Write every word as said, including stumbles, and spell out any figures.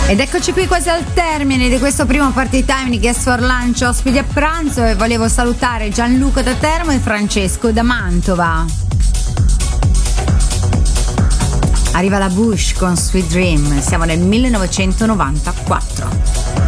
Ed eccoci qui quasi al termine di questo primo party time di Guest for Lunch, ospiti a pranzo, e volevo salutare Gianluca da Teramo e Francesco da Mantova. Arriva la Bush con Sweet Dream, siamo nel millenovecentonovantaquattro.